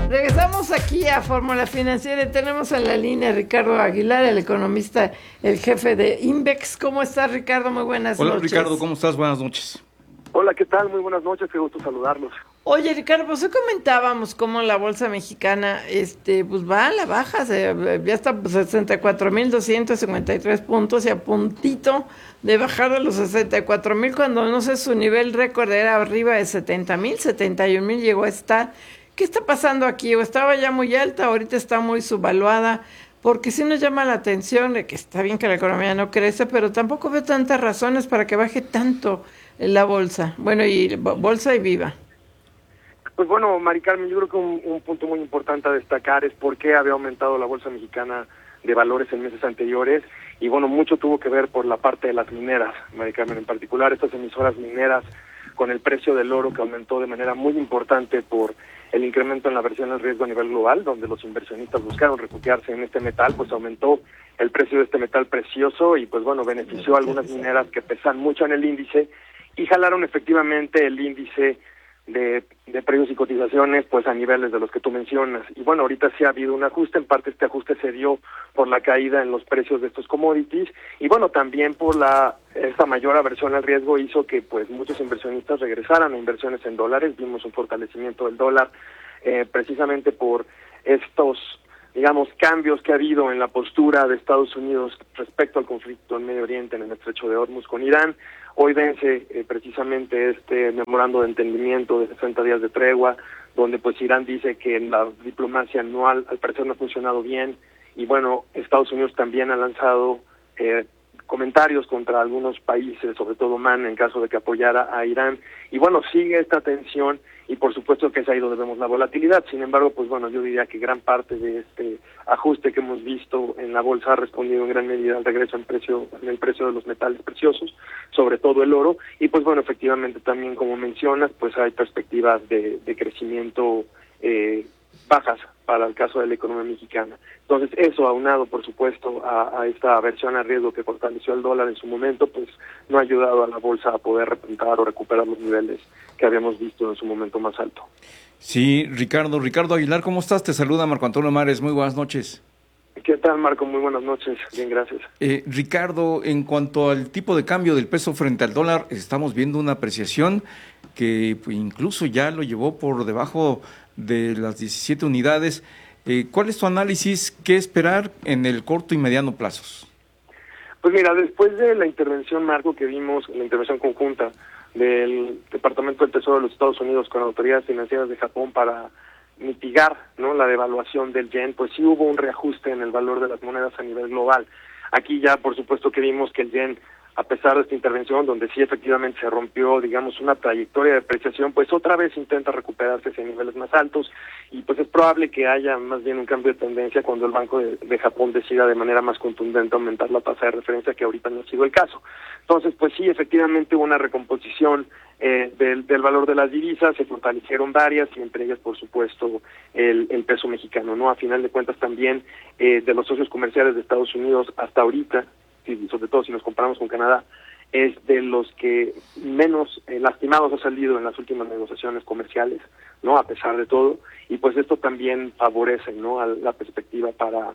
Regresamos aquí a Fórmula Financiera y tenemos en la línea a Ricardo Aguilar, el economista, el jefe de Invex. ¿Cómo estás, Ricardo? Muy buenas noches. Hola, Ricardo, ¿cómo estás? Buenas noches. Hola, ¿qué tal? Muy buenas noches, qué gusto saludarlos. Oye, Ricardo, pues hoy comentábamos cómo la bolsa mexicana pues va a la baja, ya está 64,253 puntos y a puntito de bajar de los 64,000 cuando no sé, su nivel récord era arriba de 70,000, 71,000 llegó a estar. ¿Qué está pasando aquí? ¿O estaba ya muy alta, ahorita está muy subvaluada? Porque sí nos llama la atención de que está bien que la economía no crece, pero tampoco veo tantas razones para que baje tanto la bolsa. Bueno, y bolsa y viva. Pues bueno, Mari Carmen, yo creo que un punto muy importante a destacar es por qué había aumentado la bolsa mexicana de valores en meses anteriores. Y bueno, mucho tuvo que ver por la parte de las mineras, Mari Carmen, en particular estas emisoras mineras con el precio del oro que aumentó de manera muy importante por el incremento en la aversión al riesgo a nivel global, donde los inversionistas buscaron refugiarse en este metal, pues aumentó el precio de este metal precioso y pues bueno, benefició a algunas mineras que pesan mucho en el índice y jalaron efectivamente el índice de precios y cotizaciones pues a niveles de los que tú mencionas. Y bueno, ahorita sí ha habido un ajuste, en parte este ajuste se dio por la caída en los precios de estos commodities y bueno, también por esta mayor aversión al riesgo hizo que pues muchos inversionistas regresaran a inversiones en dólares. Vimos un fortalecimiento del dólar precisamente por estos, digamos, cambios que ha habido en la postura de Estados Unidos respecto al conflicto en Medio Oriente, en el estrecho de Hormuz con Irán. Hoy vence precisamente este memorando de entendimiento de 60 días de tregua, donde pues Irán dice que la diplomacia anual al parecer no ha funcionado bien, y bueno, Estados Unidos también ha lanzado comentarios contra algunos países, sobre todo Oman, en caso de que apoyara a Irán, y bueno, sigue esta tensión, y por supuesto que es ahí donde vemos la volatilidad. Sin embargo, pues bueno, yo diría que gran parte de este ajuste que hemos visto en la bolsa ha respondido en gran medida al regreso en el precio de los metales preciosos, sobre todo el oro, y pues bueno, efectivamente también, como mencionas, pues hay perspectivas de crecimiento bajas para el caso de la economía mexicana. Entonces, eso aunado, por supuesto, a esta aversión al riesgo que fortaleció el dólar en su momento, pues no ha ayudado a la bolsa a poder repuntar o recuperar los niveles que habíamos visto en su momento más alto. Sí, Ricardo Aguilar, ¿cómo estás? Te saluda Marco Antonio Mares, muy buenas noches. ¿Qué tal, Marco? Muy buenas noches, bien, gracias. Ricardo, en cuanto al tipo de cambio del peso frente al dólar, estamos viendo una apreciación que pues, incluso ya lo llevó por debajo de las 17 unidades. ¿Cuál es tu análisis? ¿Qué esperar en el corto y mediano plazos? Pues mira, después de la intervención, Marco, que vimos, la intervención conjunta del Departamento del Tesoro de los Estados Unidos con autoridades financieras de Japón para mitigar, ¿no?, la devaluación del yen, pues sí hubo un reajuste en el valor de las monedas a nivel global. Aquí ya, por supuesto, que vimos que el yen, a pesar de esta intervención, donde sí efectivamente se rompió, digamos, una trayectoria de depreciación, pues otra vez intenta recuperarse hacia niveles más altos, y pues es probable que haya más bien un cambio de tendencia cuando el Banco de Japón decida de manera más contundente aumentar la tasa de referencia, que ahorita no ha sido el caso. Entonces, pues sí, efectivamente hubo una recomposición del valor de las divisas, se fortalecieron varias, y entre ellas, por supuesto, el peso mexicano, ¿no? A final de cuentas también, de los socios comerciales de Estados Unidos hasta ahorita, y sobre todo si nos comparamos con Canadá, es de los que menos lastimados ha salido en las últimas negociaciones comerciales, ¿no?, a pesar de todo, y pues esto también favorece, ¿no?, a la perspectiva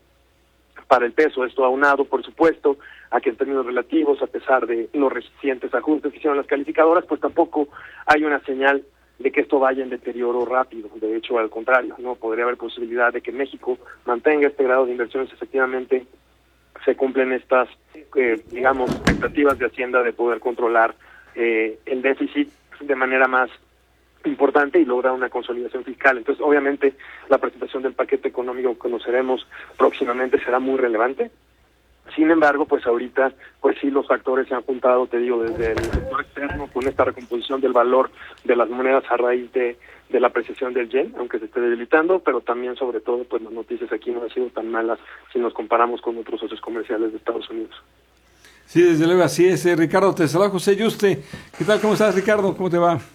para el peso. Esto aunado, por supuesto, a que en términos relativos, a pesar de los recientes ajustes que hicieron las calificadoras, pues tampoco hay una señal de que esto vaya en deterioro rápido. De hecho, al contrario, no podría haber posibilidad de que México mantenga este grado de inversiones. Efectivamente se cumplen estas, digamos, expectativas de Hacienda de poder controlar el déficit de manera más importante y lograr una consolidación fiscal. Entonces, obviamente, la presentación del paquete económico que conoceremos próximamente será muy relevante. Sin embargo, pues ahorita, pues sí, los factores se han juntado, te digo, desde el sector externo, con esta recomposición del valor de las monedas a raíz de la apreciación del yen, aunque se esté debilitando, pero también, sobre todo, pues las noticias aquí no han sido tan malas si nos comparamos con otros socios comerciales de Estados Unidos. Sí, desde luego, así es. Ricardo, te saluda José Yuste. ¿Qué tal? ¿Cómo estás, Ricardo? ¿Cómo te va?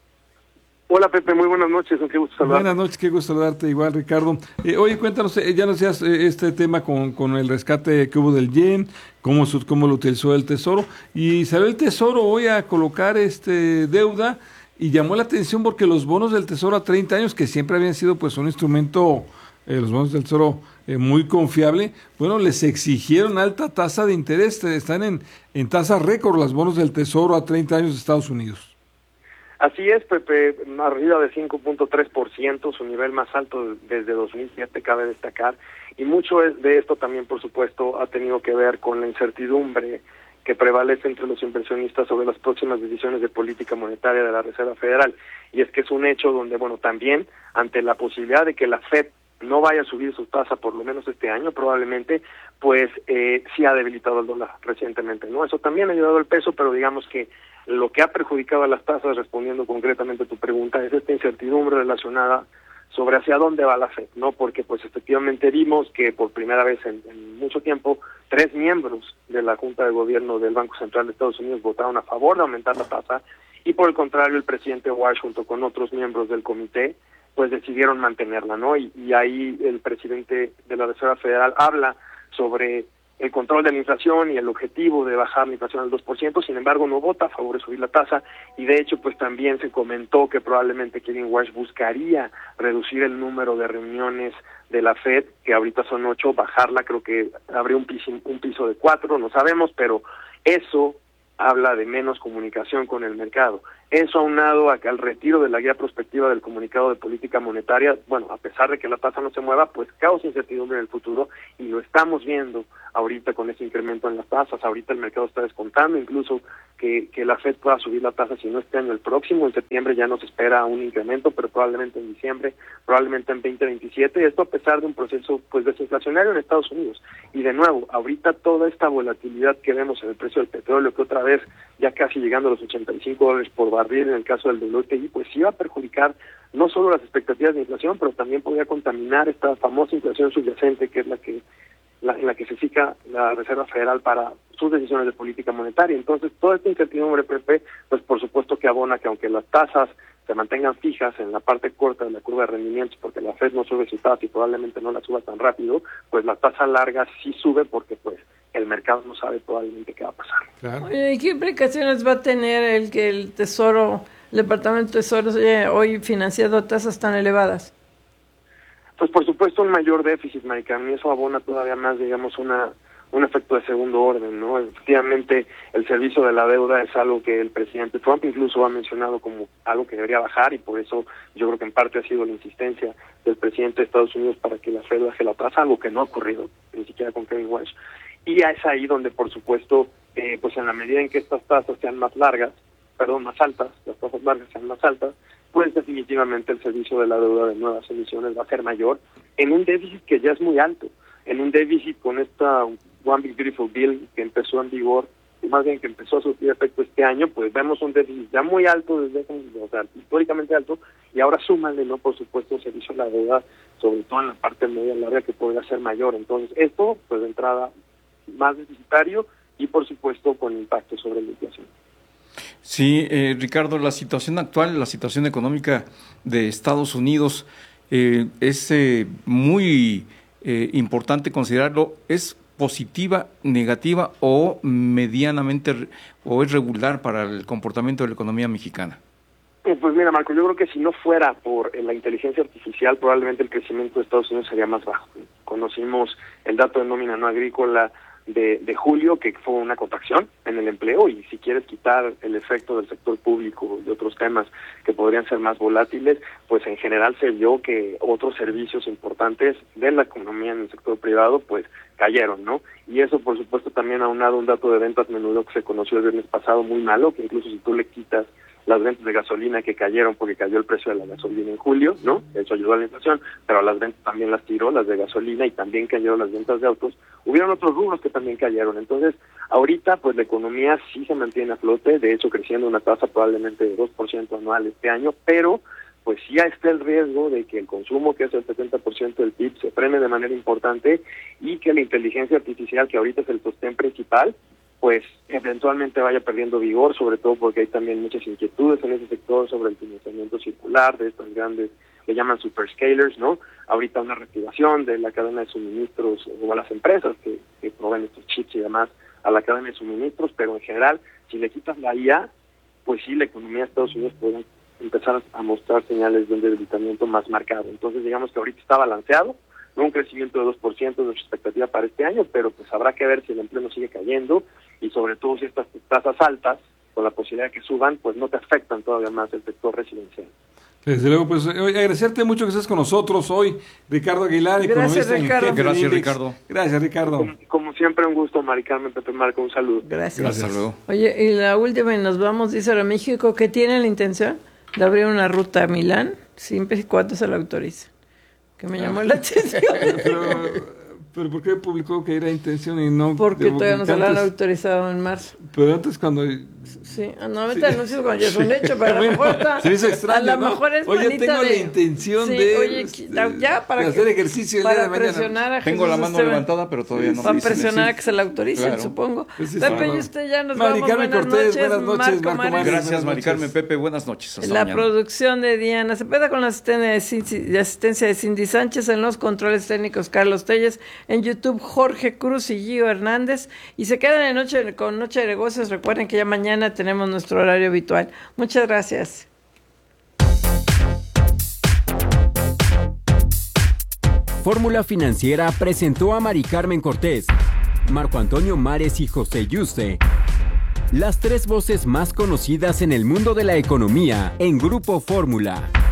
Hola, Pepe, muy buenas noches, qué gusto saludarte. Buenas noches, qué gusto saludarte igual, Ricardo. Oye, cuéntanos, ya nos decías este tema con el rescate que hubo del yen, cómo lo utilizó el Tesoro, y salió el Tesoro hoy a colocar deuda y llamó la atención porque los bonos del Tesoro a 30 años, que siempre habían sido pues un instrumento, los bonos del Tesoro muy confiable, bueno, les exigieron alta tasa de interés, están en tasa récord los bonos del Tesoro a 30 años de Estados Unidos. Así es, Pepe, arriba de 5.3%, su nivel más alto desde 2007, cabe destacar, y mucho de esto también, por supuesto, ha tenido que ver con la incertidumbre que prevalece entre los inversionistas sobre las próximas decisiones de política monetaria de la Reserva Federal, y es que es un hecho donde, bueno, también ante la posibilidad de que la Fed no vaya a subir su tasa por lo menos este año, probablemente, pues sí ha debilitado el dólar recientemente, ¿no? Eso también ha ayudado al peso, pero digamos que lo que ha perjudicado a las tasas, respondiendo concretamente a tu pregunta, es esta incertidumbre relacionada sobre hacia dónde va la Fed, ¿no? Porque pues efectivamente vimos que por primera vez en mucho tiempo 3 miembros de la Junta de Gobierno del Banco Central de Estados Unidos votaron a favor de aumentar la tasa, y por el contrario el presidente Walsh junto con otros miembros del comité pues decidieron mantenerla, ¿no? Y ahí el presidente de la Reserva Federal habla sobre el control de la inflación y el objetivo de bajar la inflación al 2%, sin embargo no vota a favor de subir la tasa, y de hecho pues también se comentó que probablemente Kevin Walsh buscaría reducir el número de reuniones de la Fed, que ahorita son 8, bajarla, creo que habría un piso de 4, no sabemos, pero eso habla de menos comunicación con el mercado. Eso aunado al retiro de la guía prospectiva del comunicado de política monetaria, bueno, a pesar de que la tasa no se mueva, pues causa incertidumbre en el futuro, y lo estamos viendo ahorita con ese incremento en las tasas. Ahorita el mercado está descontando incluso que la Fed pueda subir la tasa, si no este año, el próximo. En septiembre ya nos espera un incremento, pero probablemente en diciembre, probablemente en 2027, esto a pesar de un proceso pues desinflacionario en Estados Unidos. Y de nuevo, ahorita toda esta volatilidad que vemos en el precio del petróleo, que otra vez ya casi llegando a los $85 por barril en el caso del WTI, pues sí va a perjudicar no solo las expectativas de inflación, pero también podría contaminar esta famosa inflación subyacente, que es en la que se fija la Reserva Federal para sus decisiones de política monetaria. Entonces, toda esta incertidumbre, Pepe, pues por supuesto que abona que aunque las tasas se mantengan fijas en la parte corta de la curva de rendimientos, porque la Fed no sube su tasa y probablemente no la suba tan rápido, pues la tasa larga sí sube, porque pues el mercado no sabe probablemente qué va a pasar. Claro. Oye, ¿y qué implicaciones va a tener el que el Departamento de Tesoro haya hoy financiado tasas tan elevadas? Pues por supuesto un mayor déficit, Maricarmen, y eso abona todavía más, digamos, un efecto de segundo orden, ¿no? Efectivamente, el servicio de la deuda es algo que el presidente Trump incluso ha mencionado como algo que debería bajar, y por eso yo creo que en parte ha sido la insistencia del presidente de Estados Unidos para que la Fed baje la tasa, algo que no ha ocurrido, ni siquiera con Kevin Walsh. Y es ahí donde, por supuesto, pues en la medida en que estas tasas sean más altas, las tasas largas sean más altas, pues definitivamente el servicio de la deuda de nuevas emisiones va a ser mayor, en un déficit que ya es muy alto, en un déficit con esta One Big Beautiful Bill que empezó en vigor, más bien que empezó a surtir efecto este año, pues vemos un déficit ya muy alto, históricamente alto, y ahora súmale, ¿no? Por supuesto, el servicio de la deuda, sobre todo en la parte media larga, que podría ser mayor. Entonces, esto, pues de entrada, más deficitario y, por supuesto, con impacto sobre la inflación. Sí, Ricardo, la situación actual, la situación económica de Estados Unidos es muy importante considerarlo. ¿Es positiva, negativa o medianamente o es regular para el comportamiento de la economía mexicana? Pues mira, Marco, yo creo que si no fuera por la inteligencia artificial, probablemente el crecimiento de Estados Unidos sería más bajo. Conocimos el dato de nómina no agrícola de julio, que fue una contracción en el empleo, y si quieres quitar el efecto del sector público y otros temas que podrían ser más volátiles, pues en general se vio que otros servicios importantes de la economía en el sector privado pues cayeron, ¿no? Y eso, por supuesto, también aunado un dato de ventas menudo que se conoció el viernes pasado muy malo, que incluso si tú le quitas las ventas de gasolina que cayeron porque cayó el precio de la gasolina en julio, ¿no? Eso ayudó a la inflación, pero las ventas también las tiró, las de gasolina, y también cayeron las ventas de autos. Hubieron otros rubros que también cayeron. Entonces, ahorita, pues la economía sí se mantiene a flote, de hecho creciendo una tasa probablemente de 2% anual este año, pero pues sí está el riesgo de que el consumo, que es el 70% del PIB, se frene de manera importante, y que la inteligencia artificial, que ahorita es el sostén principal, pues eventualmente vaya perdiendo vigor, sobre todo porque hay también muchas inquietudes en ese sector sobre el financiamiento circular de estas grandes, que llaman superscalers, ¿no? Ahorita una reactivación de la cadena de suministros, o a las empresas que proveen estos chips y demás a la cadena de suministros, pero en general, si le quitas la IA, pues sí, la economía de Estados Unidos empezar a mostrar señales de un debilitamiento más marcado. Entonces, digamos que ahorita está balanceado, no un crecimiento de 2% de nuestra expectativa para este año, pero pues habrá que ver si el empleo no sigue cayendo y sobre todo si estas tasas altas, con la posibilidad de que suban, pues no te afectan todavía más el sector residencial. Desde luego, pues agradecerte mucho que estés con nosotros hoy, Ricardo Aguilar, Gracias, Ricardo. Gracias, Ricardo. Gracias, Ricardo. Como siempre, un gusto, Mari Carmen, Pepe Marco, un saludo. Gracias. Hasta luego. Oye, y la última, y nos vamos, dice Aeroméxico, que tiene la intención de abrir una ruta a Milán, siempre y cuando se la autorice. Que me llamó la atención. Pero ¿por qué publicó que era intención y no? Porque todavía no se la han autorizado en marzo. Pero antes cuando... Sí, normalmente anuncios cuando ya es un hecho, pero a lo mejor está, se hizo extraño, a lo mejor es oye, manita tengo de... la intención sí, de... Oye, ya para de hacer ejercicio el día para de mañana. presionar a Tengo la Jesús mano Esteban. levantada, pero todavía no. Para presionar a que se la autoricen, Claro. supongo. Pues sí, Pepe, claro. y usted ya nos Mari vamos. Carmen Cortés, buenas noches, Marco Mares. Gracias, Mari Buenas Carmen, noches. Pepe, buenas noches. Hasta La mañana. producción de Diana Cepeda con la asistencia de Cindy Sánchez, en los controles técnicos Carlos Telles, en YouTube Jorge Cruz y Gio Hernández, y se quedan con Noche de Negocios. Recuerden que ya mañana tenemos nuestro horario habitual. Muchas gracias. Fórmula Financiera presentó a Mari Carmen Cortés, Marco Antonio Mares y José Yuste, las tres voces más conocidas en el mundo de la economía en Grupo Fórmula.